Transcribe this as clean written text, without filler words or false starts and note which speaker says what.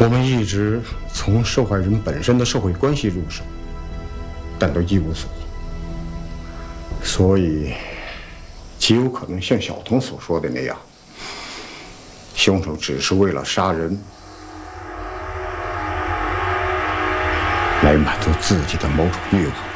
Speaker 1: 我们一直从受害人本身的社会关系入手，但都一无所获，所以极有可能像小童所说的那样，凶手只是为了杀人，来满足自己的某种欲望。